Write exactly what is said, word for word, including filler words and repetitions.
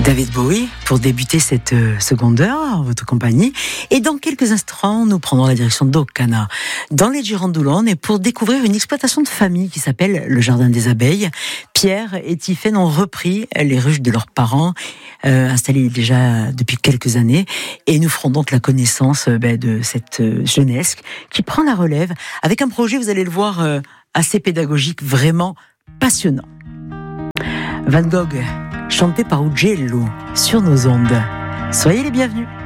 David Bowie, pour débuter cette euh, seconde heure en votre compagnie. Et dans quelques instants, nous prendrons la direction d'Ocana, dans les Girondoulane, et pour découvrir une exploitation de famille qui s'appelle le Jardin des Abeilles. Pierre et Tiffaine ont repris les ruches de leurs parents, euh, installés déjà depuis quelques années, et nous ferons donc la connaissance euh, ben, de cette euh, jeunesse qui prend la relève avec un projet, vous allez le voir, euh, assez pédagogique, vraiment passionnant. Van Gogh, chanté par Ugello sur nos ondes. Soyez les bienvenus.